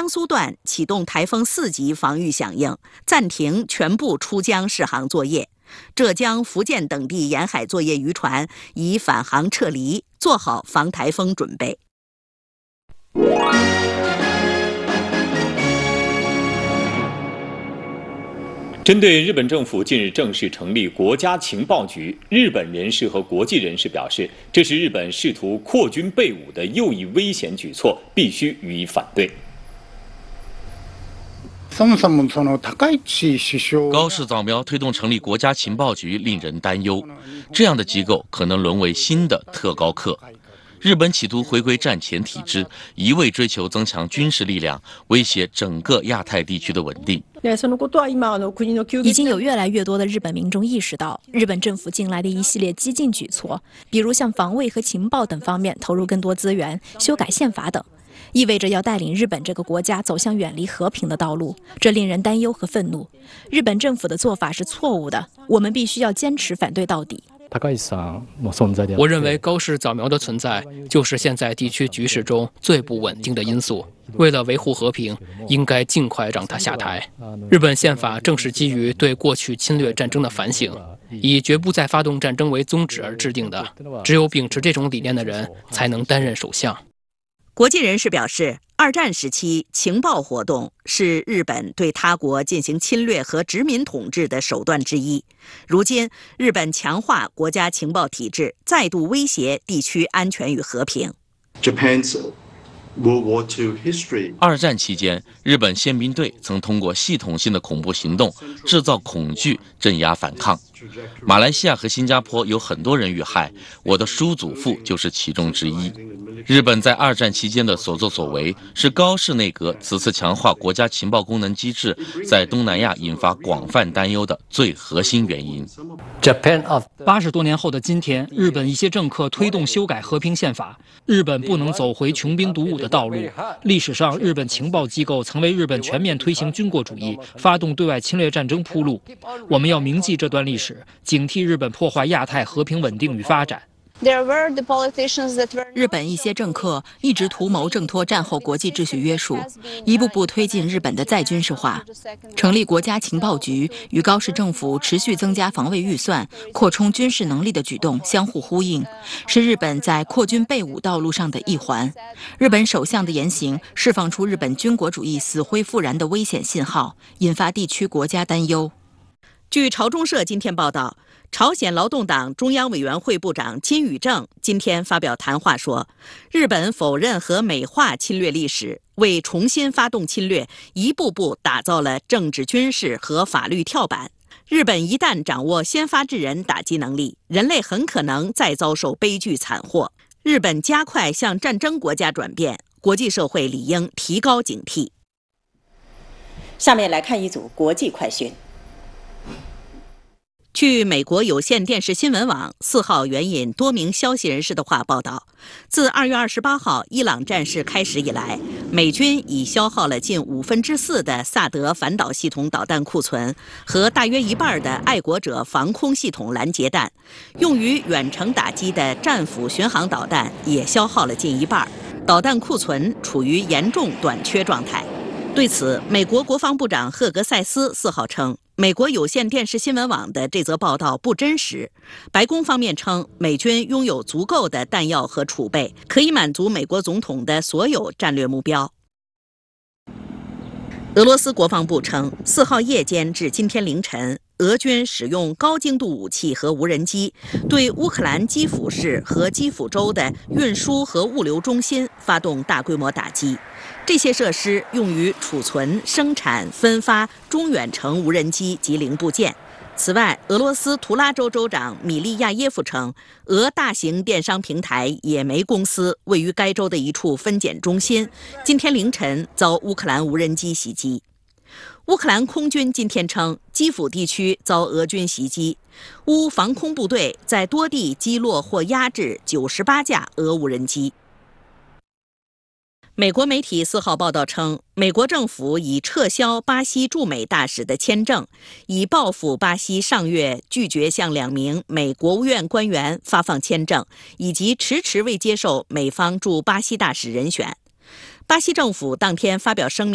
江苏段启动台风4级防御响应，暂停全部出江试航作业。浙江、福建等地沿海作业渔船已返航撤离，做好防台风准备。 针对日本政府近日正式成立国家情报局，日本人士和国际人士表示，这是日本试图扩军备武的又一危险举措，必须予以反对。 高市早苗推动成立国家情报局令人担忧，这样的机构可能沦为新的特高课。日本企图回归战前体制，一味追求增强军事力量，威胁整个亚太地区的稳定。 已经有越来越多的日本民众意识到，日本政府近来的一系列激进举措，比如向防卫和情报等方面投入更多资源、修改宪法等，意味着要带领日本这个国家走向远离和平的道路，这令人担忧和愤怒。日本政府的做法是错误的，我们必须要坚持反对到底。 我认为高市早苗的存在就是现在地区局势中最不稳定的因素。为了维护和平，应该尽快让他下台。日本宪法正是基于对过去侵略战争的反省，以绝不再发动战争为宗旨而制定的。只有秉持这种理念的人才能担任首相。 国际人士表示，二战时期情报活动是日本对他国进行侵略和殖民统治的手段之一。如今，日本强化国家情报体制，再度威胁地区安全与和平。 二战期间，日本宪兵队曾通过系统性的恐怖行动，制造恐惧，镇压反抗。马来西亚和新加坡有很多人遇害，我的叔祖父就是其中之一。日本在二战期间的所作所为，是高市内阁此次强化国家情报功能机制，在东南亚引发广泛担忧的最核心原因。 80多年后的今天，日本一些政客推动修改和平宪法，日本不能走回穷兵黩武的道路。历史上，日本情报机构曾为日本全面推行军国主义、发动对外侵略战争铺路。我们要铭记这段历史，警惕日本破坏亚太和平稳定与发展。 日本一些政客一直图谋挣脱战后国际秩序约束，一步步推进日本的再军事化。成立国家情报局与高市政府持续增加防卫预算、扩充军事能力的举动相互呼应，是日本在扩军备武道路上的一环。日本首相的言行释放出日本军国主义死灰复燃的危险信号，引发地区国家担忧。 据朝中社今天报道，朝鲜劳动党中央委员会部长金宇正今天发表谈话说，日本否认和美化侵略历史，为重新发动侵略一步步打造了政治、军事和法律跳板。日本一旦掌握先发制人打击能力，人类很可能再遭受悲剧惨祸。日本加快向战争国家转变，国际社会理应提高警惕。 下面来看一组国际快讯。 据美国有线电视新闻网4号援引多名消息人士的话报道，自2月28号伊朗战事开始以来，美军已消耗了近4/5的萨德反导系统导弹库存和大约一半的爱国者防空系统拦截弹，用于远程打击的战斧巡航导弹也消耗了近一半，导弹库存处于严重短缺状态。对此，美国国防部长赫格塞斯4号称，美国有线电视新闻网的这则报道不真实。白宫方面称，美军拥有足够的弹药和储备，可以满足美国总统的所有战略目标。俄罗斯国防部称，4号夜间至今天凌晨，俄军使用高精度武器和无人机，对乌克兰基辅市和基辅州的运输和物流中心发动大规模打击。这些设施用于储存、生产、分发中远程无人机及零部件。此外，俄罗斯图拉州州长米利亚耶夫称，俄大型电商平台野莓公司位于该州的一处分拣中心，今天凌晨遭乌克兰无人机袭击。乌克兰空军今天称，基辅地区遭俄军袭击，乌防空部队在多地击落或压制98架俄无人机。美国媒体4号报道称，美国政府已撤销巴西驻美大使的签证，以报复巴西上月拒绝向2名美国务院官员发放签证，以及迟迟未接受美方驻巴西大使人选。巴西政府当天发表声明。